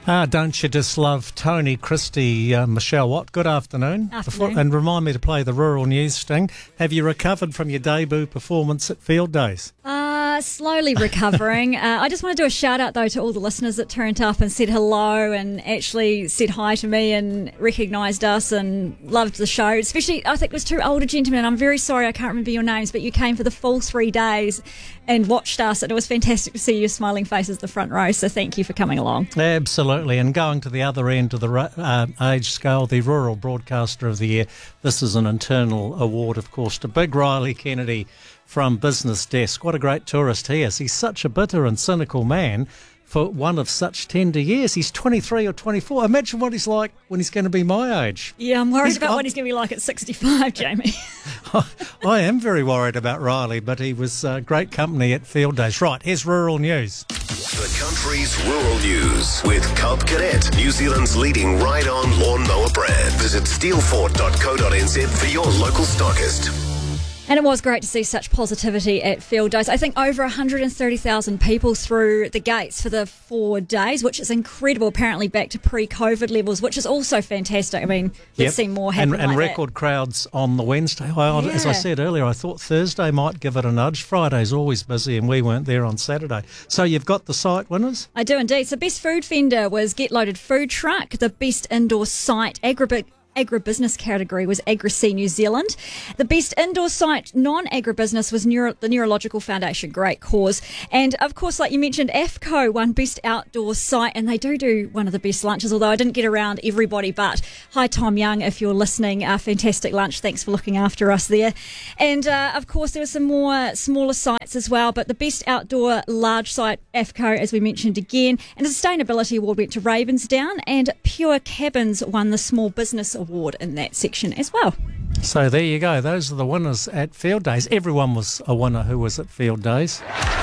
Don't you just love Tony Christie, Michelle Watt? Good afternoon. And remind me to play the rural news sting. Have you recovered from your debut performance at Field Days? Slowly recovering. I just want to do a shout out though to all the listeners that turned up and said hello and actually said hi to me and recognised us and loved the show. Especially, I think it was two older gentlemen. I'm very sorry I can't remember your names, but you came for the full 3 days and watched us, and it was fantastic to see your smiling faces at the front row. So thank you for coming along. Absolutely, and going to the other end of the age scale, the Rural Broadcaster of the Year. This is an internal award, of course, to Big Riley Kennedy from Business Desk. What a great tourist he is. He's such a bitter and cynical man for one of such tender years. He's 23 or 24. Imagine what he's like when he's going to be my age. Yeah, I'm worried about what he's going to be like at 65, Jamie. I am very worried about Riley, but he was great company at Field Days. Right, here's rural news. The country's rural news with Cub Cadet, New Zealand's leading ride-on lawnmower brand. Visit steelfort.co.nz for your local stockist. And it was great to see such positivity at Field Days. I think over 130,000 people through the gates for the 4 days, which is incredible, apparently back to pre-COVID levels, which is also fantastic. I mean, let's see more happen and record crowds on the Wednesday. As I said earlier, I thought Thursday might give it a nudge. Friday's always busy and we weren't there on Saturday. So you've got the site winners? I do indeed. So best food vendor was Get Loaded Food Truck. The best indoor site, agribusiness category was AgriSea New Zealand. The best indoor site, non-agribusiness, was the Neurological Foundation. Great cause. And of course, like you mentioned, AFCO won best outdoor site, and they do one of the best lunches, although I didn't get around everybody. But hi, Tom Young, if you're listening, fantastic lunch. Thanks for looking after us there. And of course, there were some more smaller sites as well, but the best outdoor large site, AFCO, as we mentioned again. And the Sustainability Award went to Ravensdown, and Pure Cabins won the Small Business Award in that section as well. So there you go. Those are the winners at Field Days. Everyone was a winner who was at Field Days.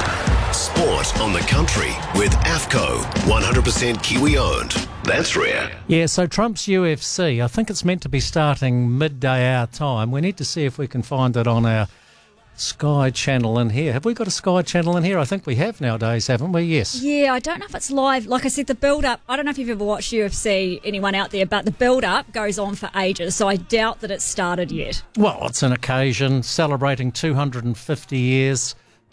Sport on the country with AFCO, 100% Kiwi owned. That's rare. Yeah, so Trump's UFC, I think it's meant to be starting midday our time. We need to see if we can find it on our Sky Channel in here. Have we got a Sky Channel in here? I think we have nowadays, haven't we? Yes. Yeah, I don't know if it's live. Like I said, the build-up, I don't know if you've ever watched UFC, anyone out there, but the build-up goes on for ages, so I doubt that it's started yet. Well, it's an occasion celebrating 250 years,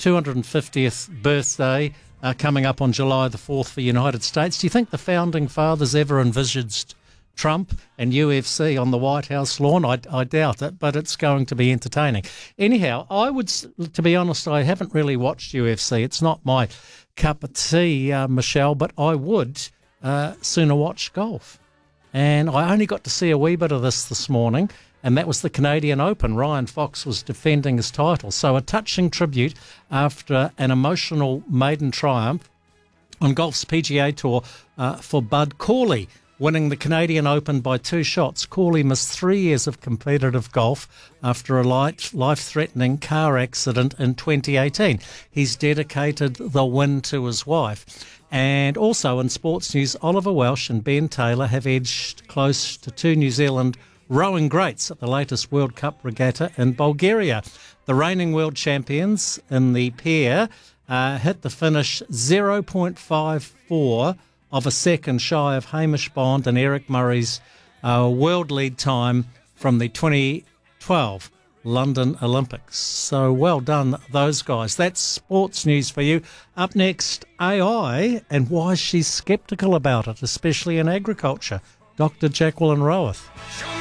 250th birthday, coming up on July the 4th for the United States. Do you think the Founding Fathers ever envisaged Trump and UFC on the White House lawn? I doubt it, but it's going to be entertaining. Anyhow, to be honest, I haven't really watched UFC. It's not my cup of tea, Michelle, but I would sooner watch golf. And I only got to see a wee bit of this morning, and that was the Canadian Open. Ryan Fox was defending his title. So a touching tribute after an emotional maiden triumph on golf's PGA Tour for Bud Cauley, winning the Canadian Open by 2 shots. Cauley missed 3 years of competitive golf after a life-threatening car accident in 2018. He's dedicated the win to his wife. And also in sports news, Oliver Welsh and Ben Taylor have edged close to 2 New Zealand rowing greats at the latest World Cup regatta in Bulgaria. The reigning world champions in the pair hit the finish 0.54 of a second shy of Hamish Bond and Eric Murray's world lead time from the 2012 London Olympics. So well done, those guys. That's sports news for you. Up next, AI and why she's sceptical about it, especially in agriculture. Dr. Jacqueline Rowath.